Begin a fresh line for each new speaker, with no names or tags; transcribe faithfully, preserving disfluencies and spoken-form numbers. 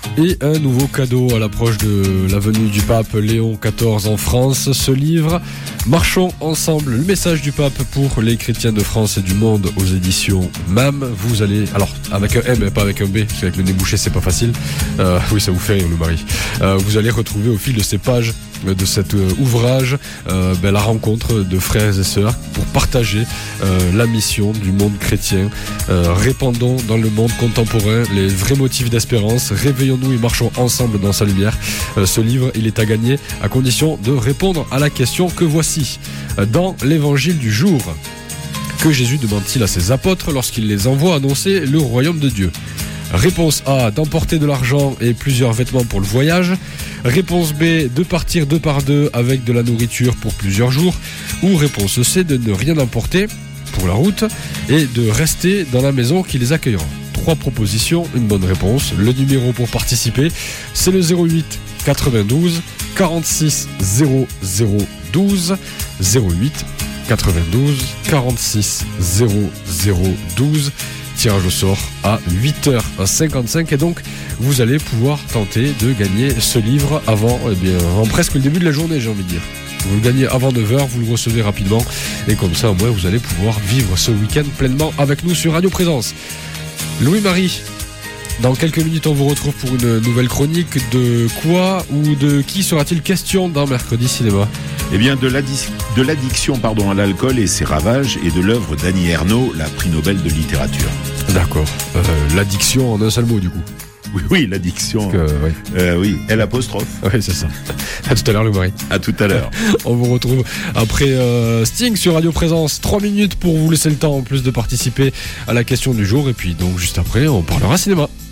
Et un nouveau cadeau à l'approche de la venue du pape Léon quatorze en France. Ce livre, Marchons ensemble, le message du pape pour les chrétiens de France et du monde aux éditions M A M. Vous allez, alors avec un M et pas avec un B, parce qu'avec le nez bouché c'est pas facile. Euh, oui, ça vous fait rire le mari. Euh, vous allez retrouver au fil de ces pages de cet euh, ouvrage euh, ben, la rencontre de frères et sœurs pour partager euh, la mission du monde chrétien. Euh, répandons dans le monde contemporain les vrais motifs d'espérance, réveillons-nous et marchons ensemble dans sa lumière. Euh, ce livre, il est à gagner à condition de répondre à la question que voici. Dans l'évangile du jour, que Jésus demande-t-il à ses apôtres lorsqu'il les envoie annoncer le royaume de Dieu? Réponse A, d'emporter de l'argent et plusieurs vêtements pour le voyage. Réponse B, de partir deux par deux avec de la nourriture pour plusieurs jours. Ou réponse C, de ne rien emporter pour la route et de rester dans la maison qui les accueillera. Trois propositions, une bonne réponse. Le numéro pour participer, c'est le zéro huit quatre-vingt-douze quarante-six zéro zéro douze. zéro huit quatre-vingt-douze quarante-six zéro zéro douze. Tirage au sort à huit heures cinquante-cinq et donc vous allez pouvoir tenter de gagner ce livre avant, eh bien, avant presque le début de la journée, j'ai envie de dire. Vous le gagnez avant neuf heures, vous le recevez rapidement et comme ça au moins vous allez pouvoir vivre ce week-end pleinement avec nous sur Radio Présence. Louis-Marie, dans quelques minutes on vous retrouve pour une nouvelle chronique. De quoi ou de qui sera-t-il question dans Mercredi Cinéma?
Eh bien de, l'addi- de l'addiction pardon, à l'alcool et ses ravages et de l'œuvre d'Annie Ernaux, la prix Nobel de littérature.
D'accord, euh, l'addiction en un seul mot du coup.
Oui, oui, l'addiction.
Que, oui.
Euh, oui, L apostrophe.
Oui, c'est ça. À tout à l'heure, Louis-Marie.
À tout à l'heure.
On vous retrouve après euh, Sting sur Radio Présence. Trois minutes pour vous laisser le temps en plus de participer à la question du jour. Et puis donc juste après, on parlera cinéma.